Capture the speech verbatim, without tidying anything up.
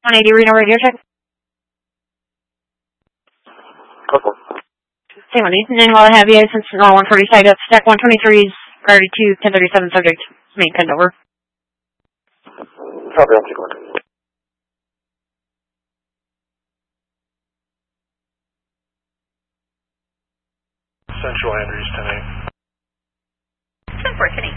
one eighty Reno radio check. Couple. Same one. And while I have you, since all one forty side up, stack one twenty-three is priority two, ten thirty-seven subject. Main pinned over. Copy, I'll take one. Central Andrews, ten eight. ten four, ten eight.